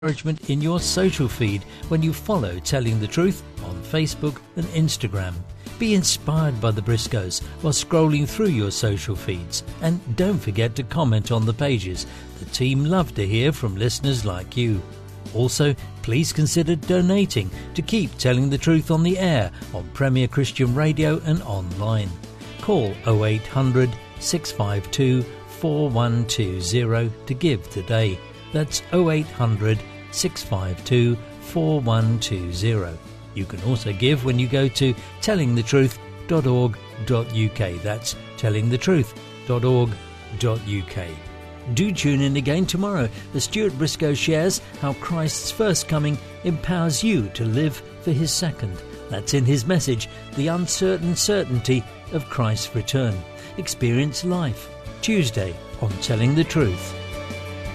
encouragement in your social feed when you follow Telling the Truth on Facebook and Instagram. Be inspired by the Briscoes while scrolling through your social feeds, and don't forget to comment on the pages. The team love to hear from listeners like you. Also, please consider donating to keep Telling the Truth on the air on Premier Christian Radio and online. Call 0800 652 4120 to give today. That's 0800 652 4120. You can also give when you go to tellingthetruth.org.uk. That's tellingthetruth.org.uk. Do tune in again tomorrow as Stuart Briscoe shares how Christ's first coming empowers you to live for his second. That's in his message, The Uncertain Certainty of Christ's Return. Experience life. Tuesday on Telling the Truth.